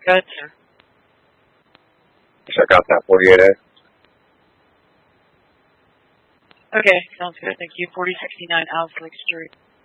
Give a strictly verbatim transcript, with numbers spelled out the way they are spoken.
Good, sir. Check out that forty-eight A. Okay, sounds good. Thank you. forty sixty-nine Alves Lake Street.